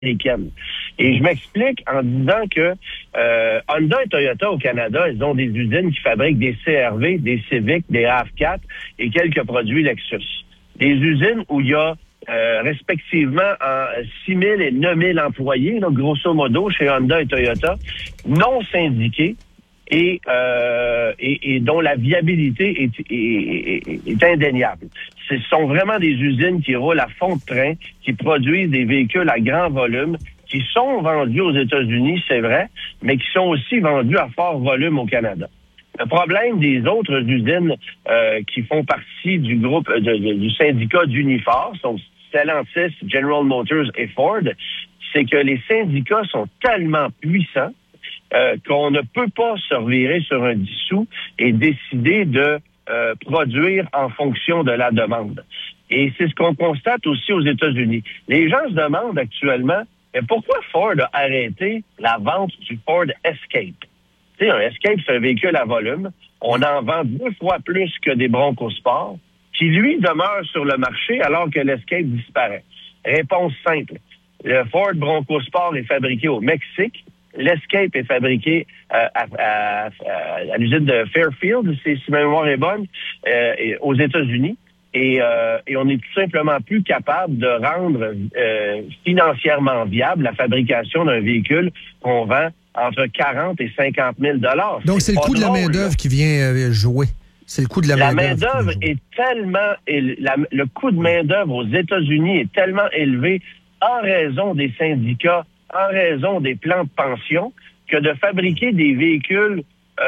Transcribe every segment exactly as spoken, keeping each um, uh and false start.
américaine. Et je m'explique en disant que euh, Honda et Toyota au Canada, ils ont des usines qui fabriquent des C R V, des Civic, des R A V quatre et quelques produits Lexus. Des usines où il y a euh, respectivement en six mille et neuf mille employés, donc grosso modo, chez Honda et Toyota, non syndiqués et, euh, et, et dont la viabilité est, est, est, est indéniable. Ce sont vraiment des usines qui roulent à fond de train, qui produisent des véhicules à grand volume, qui sont vendus aux États-Unis, c'est vrai, mais qui sont aussi vendus à fort volume au Canada. Le problème des autres usines euh, qui font partie du groupe de, de, du syndicat d'Unifor, sont Stellantis, General Motors et Ford, c'est que les syndicats sont tellement puissants euh, qu'on ne peut pas se revirer sur un dissous et décider de euh, produire en fonction de la demande. Et c'est ce qu'on constate aussi aux États-Unis. Les gens se demandent actuellement, mais pourquoi Ford a arrêté la vente du Ford Escape? Tu sais, un Escape, c'est un véhicule à volume. On en vend deux fois plus que des Bronco Sport, qui, lui, demeure sur le marché alors que l'Escape disparaît. Réponse simple. Le Ford Bronco Sport est fabriqué au Mexique. L'Escape est fabriqué euh, à, à, à, à l'usine de Fairfield, si, si ma mémoire est bonne, euh, et, aux États-Unis. Et, euh, et on est tout simplement plus capable de rendre euh, financièrement viable la fabrication d'un véhicule qu'on vend entre quarante et cinquante mille dollars. Donc, c'est, c'est le coût de la main-d'œuvre qui vient euh, jouer. C'est le coût de la, la main-d'œuvre. La main-d'œuvre est tellement... La, le coût de main-d'œuvre aux États-Unis est tellement élevé en raison des syndicats, en raison des plans de pension, que de fabriquer des véhicules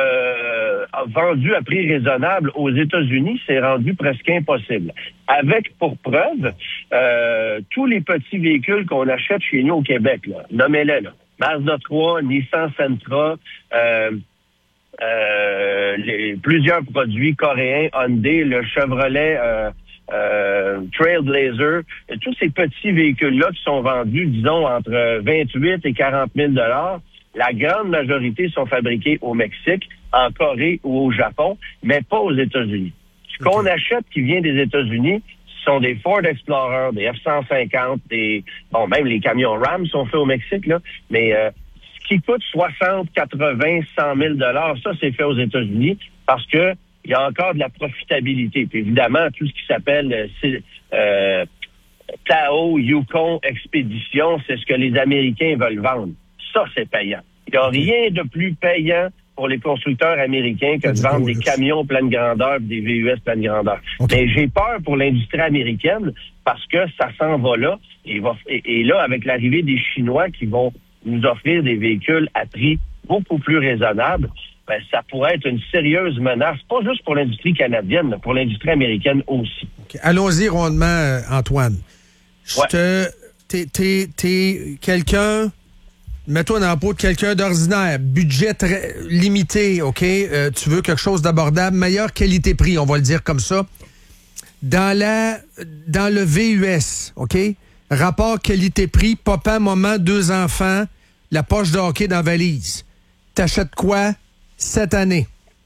euh, vendus à prix raisonnable aux États-Unis, c'est rendu presque impossible. Avec, pour preuve, euh, tous les petits véhicules qu'on achète chez nous au Québec, là, nommez-les, là, Mazda trois, Nissan Sentra, euh, euh, les, plusieurs produits coréens, Hyundai, le Chevrolet euh, euh, Trailblazer, tous ces petits véhicules-là qui sont vendus, disons, entre vingt-huit et quarante mille dollars. La grande majorité sont fabriqués au Mexique, en Corée ou au Japon, mais pas aux États-Unis. Ce qu'on achète qui vient des États-Unis, ce sont des Ford Explorer, des F cent cinquante, des bon, même les camions Ram sont faits au Mexique, là, mais euh, ce qui coûte soixante, quatre-vingts, cent mille dollars, ça, c'est fait aux États-Unis parce que il y a encore de la profitabilité. Puis évidemment, tout ce qui s'appelle euh, euh, Tahoe, Yukon, Expédition, c'est ce que les Américains veulent vendre. Ça, c'est payant. Il n'y a rien de plus payant pour les constructeurs américains que de vendre des camions pleine grandeur et des V U S pleine grandeur. Okay. Mais j'ai peur pour l'industrie américaine parce que ça s'en va là. Et, va, et, et là, avec l'arrivée des Chinois qui vont nous offrir des véhicules à prix beaucoup plus raisonnables, ben, ça pourrait être une sérieuse menace, pas juste pour l'industrie canadienne, mais pour l'industrie américaine aussi. Okay. Allons-y rondement, Antoine. Ouais. Te, t'es, t'es, t'es quelqu'un... Mets-toi dans la peau de quelqu'un d'ordinaire, budget très limité, OK? Euh, tu veux quelque chose d'abordable, meilleure qualité-prix, on va le dire comme ça. Dans la, dans le V U S, OK? Rapport qualité-prix, papa, maman, deux enfants, la poche de hockey dans la valise. T'achètes quoi cette année?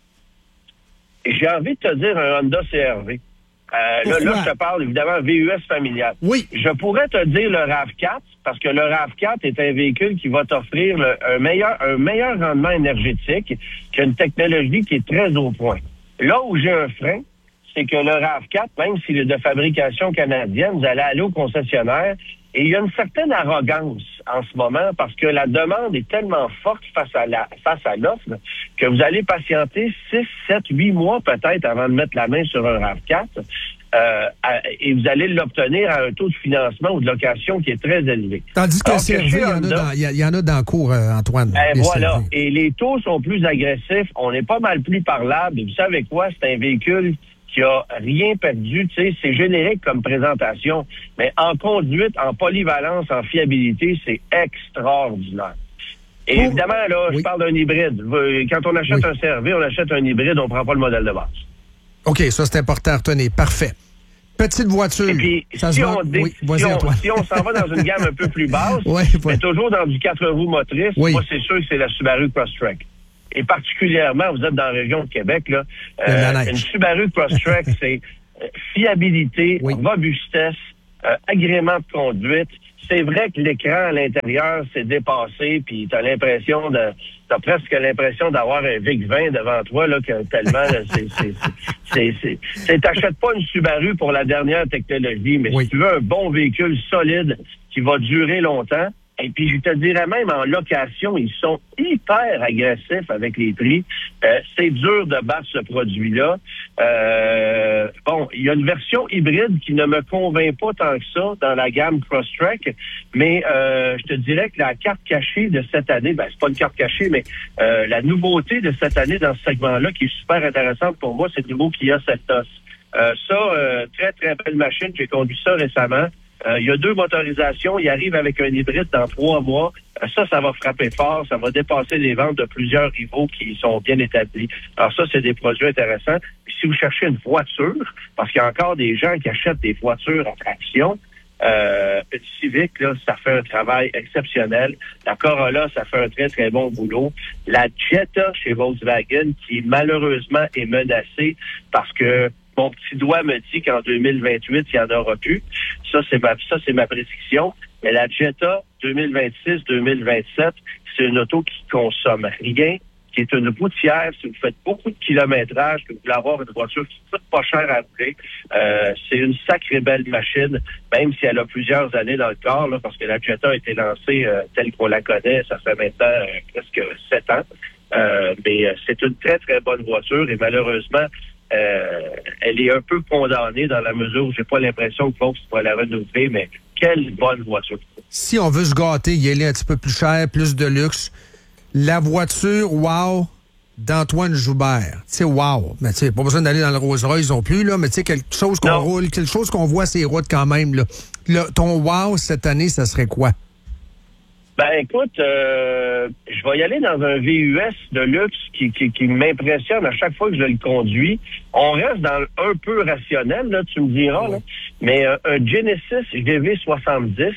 J'ai envie de te dire un Honda C R V. Euh, là, là, je te parle évidemment V U S familial. Oui. Je pourrais te dire le R A V quatre, parce que le R A V quatre est un véhicule qui va t'offrir le, un meilleur un meilleur rendement énergétique, qui a une technologie qui est très au point. Là où j'ai un frein, c'est que le R A V quatre, même s'il est de fabrication canadienne, vous allez aller au concessionnaire, et il y a une certaine arrogance en ce moment, parce que la demande est tellement forte face à la face à l'offre, que vous allez patienter six, sept, huit mois peut-être avant de mettre la main sur un R A V quatre, euh, à, et vous allez l'obtenir à un taux de financement ou de location qui est très élevé. Tandis que le C R V, il y en a dans le cours, euh, Antoine. Ben voilà, C R V. Et les taux sont plus agressifs, on est pas mal plus parlable, et vous savez quoi, c'est un véhicule qui a rien perdu, tu sais, c'est générique comme présentation, mais en conduite, en polyvalence, en fiabilité, c'est extraordinaire. Et oh, évidemment, là, oui. Je parle d'un hybride. Quand on achète oui. un C R V, on achète un hybride, on prend pas le modèle de base. OK, ça c'est important à retenir. Parfait. Petite voiture. Et puis, ça si, se on dé- oui, si, on, si on s'en va dans une gamme un peu plus basse, oui, mais toujours dans du quatre roues motrices, oui. moi, c'est sûr que c'est la Subaru Crosstrek. Et particulièrement, vous êtes dans la région de Québec, là, euh, une Subaru Crosstrek, c'est euh, fiabilité, oui. robustesse, euh, agrément de conduite. c'est vrai que l'écran à l'intérieur s'est dépassé, puis t'as l'impression de, t'as presque l'impression d'avoir un Vic vingt devant toi, là, que tellement, là, c'est, c'est, c'est, c'est, c'est, t'achètes pas une Subaru pour la dernière technologie, mais oui. si tu veux un bon véhicule solide qui va durer longtemps. Et puis, je te dirais même, en location, ils sont hyper agressifs avec les prix. Euh, c'est dur de battre ce produit-là. Euh, bon, il y a une version hybride qui ne me convainc pas tant que ça dans la gamme Crosstrek, mais euh, je te dirais que la carte cachée de cette année, ben c'est pas une carte cachée, mais euh, la nouveauté de cette année dans ce segment-là qui est super intéressante pour moi, c'est le nouveau Kia Seltos. Euh, ça, euh, très, très belle machine. J'ai conduit ça récemment. Euh, il y a deux motorisations. Il arrive avec un hybride dans trois mois. Euh, ça, ça va frapper fort. Ça va dépasser les ventes de plusieurs rivaux qui sont bien établis. Alors ça, c'est des produits intéressants. Puis si vous cherchez une voiture, parce qu'il y a encore des gens qui achètent des voitures à traction, euh, une Civic, là, ça fait un travail exceptionnel. La Corolla, ça fait un très, très bon boulot. La Jetta chez Volkswagen, qui malheureusement est menacée parce que mon petit doigt me dit qu'en deux mille vingt-huit, il n'y en aura plus. Ça, c'est ma, ça, c'est ma prédiction. Mais la Jetta deux mille vingt-six deux mille vingt-sept, c'est une auto qui consomme rien, qui est une routière. Si vous faites beaucoup de kilométrage, que vous voulez avoir une voiture qui coûte pas cher à rouler, euh, c'est une sacrée belle machine, même si elle a plusieurs années dans le corps, là, parce que la Jetta a été lancée euh, telle qu'on la connaît, ça fait maintenant euh, presque sept ans. Euh, mais euh, c'est une très, très bonne voiture et malheureusement, Euh, elle est un peu condamnée dans la mesure où j'ai pas l'impression que Volks va la renouveler, mais quelle bonne voiture. Si on veut se gâter, y aller un petit peu plus cher, plus de luxe, la voiture, wow, d'Antoine Joubert. Tu sais, wow. Mais tu sais, pas besoin d'aller dans le Rolls-Royce non plus, là, mais tu sais, quelque chose qu'on non. roule, quelque chose qu'on voit sur les routes quand même, là. là. Ton wow, cette année, ça serait quoi? Ben écoute, euh, je vais y aller dans un V U S de luxe qui, qui, qui m'impressionne à chaque fois que je le conduis. On reste dans le un peu rationnel, là, tu me diras, là. Mais euh, un Genesis G V soixante-dix,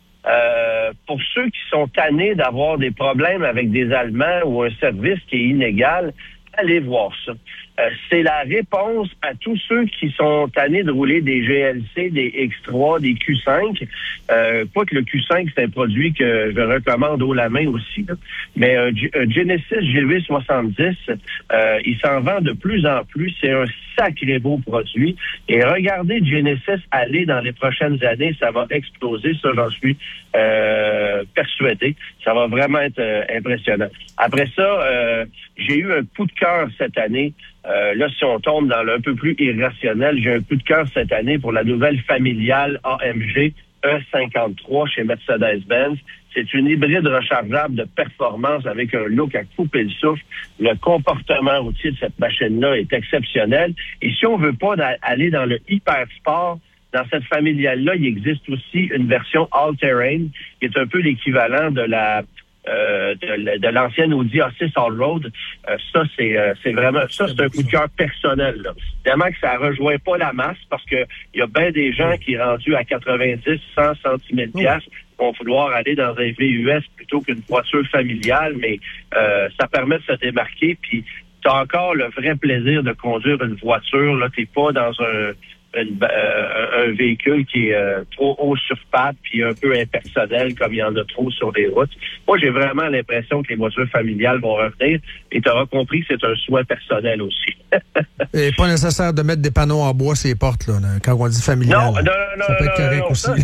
euh, pour ceux qui sont tannés d'avoir des problèmes avec des Allemands ou un service qui est inégal, allez voir ça. Euh, c'est la réponse à tous ceux qui sont tannés de rouler des G L C, des X trois, des Q cinq. Euh, pas que le Q cinq, c'est un produit que je recommande haut la main aussi. Là. Mais un, un Genesis G V soixante-dix, euh, il s'en vend de plus en plus. C'est un sacré beau produit. Et regardez Genesis aller dans les prochaines années, ça va exploser. Ça, j'en suis euh, persuadé. Ça va vraiment être euh, impressionnant. Après ça, euh, j'ai eu un coup de cœur cette année. Euh, là, si on tombe dans l'un peu plus irrationnel, j'ai un coup de cœur cette année pour la nouvelle familiale A M G E cinquante-trois chez Mercedes-Benz. C'est une hybride rechargeable de performance avec un look à couper le souffle. Le comportement routier de cette machine-là est exceptionnel. Et si on veut pas aller dans le hyper sport, dans cette familiale-là, il existe aussi une version all-terrain qui est un peu l'équivalent de la Euh, de, de l'ancienne Audi A six Allroad. Euh, ça, c'est euh, c'est vraiment, ça, c'est un coup de cœur personnel, là. Évidemment que ça rejoint pas la masse parce que il y a bien des gens qui, rendus à quatre-vingt-dix, cent, cent dix mille piastres, vont vouloir aller dans un V U S plutôt qu'une voiture familiale, mais euh, ça permet de se démarquer, puis t'as encore le vrai plaisir de conduire une voiture, là, t'es pas dans un Une, euh, un véhicule qui est euh, trop haut sur pattes puis un peu impersonnel comme il y en a trop sur les routes. Moi, j'ai vraiment l'impression que les voitures familiales vont revenir et tu auras compris que c'est un souhait personnel aussi. Et pas nécessaire de mettre des panneaux en bois sur les portes, là, quand on dit familial. Non, non, non, ça peut non, être correct non, non, aussi.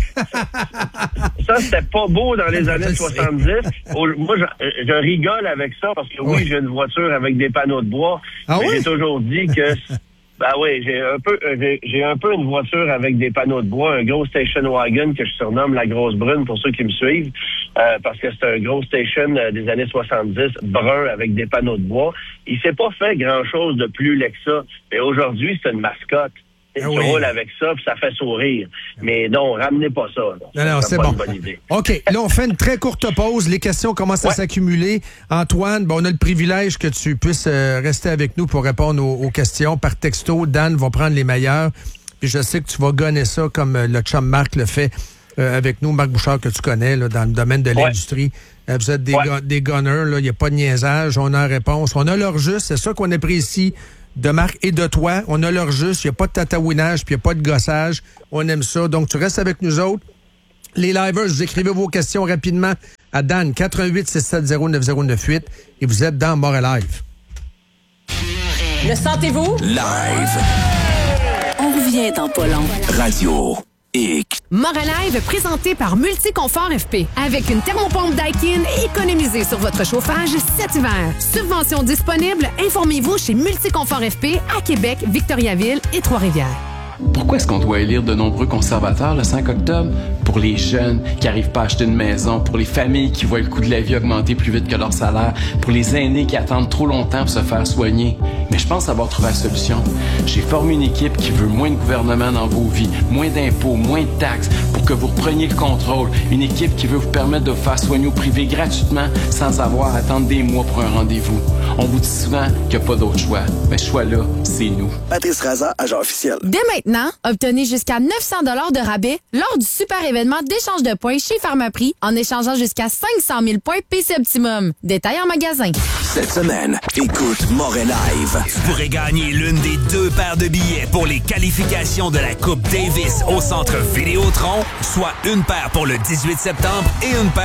Ça, ça c'était pas beau dans les années soixante-dix. Moi, je, je rigole avec ça parce que oui, oui, j'ai une voiture avec des panneaux de bois, ah mais oui? j'ai toujours dit que... Ben oui, j'ai un peu j'ai, j'ai un peu une voiture avec des panneaux de bois, un gros station wagon que je surnomme la grosse brune pour ceux qui me suivent, euh, parce que c'est un gros station euh, des années soixante-dix, brun avec des panneaux de bois. Il s'est pas fait grand-chose de plus laid que ça, mais aujourd'hui, c'est une mascotte. Ah tu oui. roules avec ça, puis ça fait sourire. Mais non, ramenez pas ça. Là. Non, non, c'est pas bon. Une bonne idée. OK, là, on fait une très courte pause. Les questions commencent ouais. à s'accumuler. Antoine, bon, on a le privilège que tu puisses euh, rester avec nous pour répondre aux, aux questions par texto. Dan va prendre les meilleures. Puis je sais que tu vas gonner ça comme euh, le chum Marc le fait euh, avec nous, Marc Bouchard, que tu connais là, dans le domaine de l'industrie. Ouais. Euh, vous êtes des, ouais. gu- des gunners, il n'y a pas de niaisage. On a la réponse. On a leur juste. C'est ça qu'on apprécie de Marc et de toi. On a leur juste. Il n'y a pas de tatouinage puis il n'y a pas de gossage. On aime ça. Donc, tu restes avec nous autres. Les livers, vous écrivez vos questions rapidement à Dan, quatre un huit, six sept zéro, neuf zéro neuf huit et vous êtes dans Morin Live. Le sentez-vous? Live. On revient dans pas long. Radio X. Morin Live présenté par Multiconfort F P. Avec une thermopompe Daikin, économisez sur votre chauffage cet hiver. Subvention disponible, informez-vous chez Multiconfort F P à Québec, Victoriaville et Trois-Rivières. Pourquoi est-ce qu'on doit élire de nombreux conservateurs le cinq octobre? Pour les jeunes qui n'arrivent pas à acheter une maison, pour les familles qui voient le coût de la vie augmenter plus vite que leur salaire, pour les aînés qui attendent trop longtemps pour se faire soigner. Mais je pense avoir trouvé la solution. J'ai formé une équipe qui veut moins de gouvernement dans vos vies, moins d'impôts, moins de taxes, pour que vous repreniez le contrôle. Une équipe qui veut vous permettre de vous faire soigner au privé gratuitement sans avoir à attendre des mois pour un rendez-vous. On vous dit souvent qu'il n'y a pas d'autre choix. Mais ce choix-là, c'est nous. Patrice Raza, agent officiel. Dès maintenant, obtenez jusqu'à neuf cents dollars de rabais lors du super événement d'échange de points chez Pharmaprix en échangeant jusqu'à cinq cent mille points P C Optimum. Détail en magasin. Cette semaine, écoute Morin Live. Tu pourrais gagner l'une des deux paires de billets pour les qualifications de la Coupe Davis au Centre Vidéotron, soit une paire pour le dix-huit septembre et une paire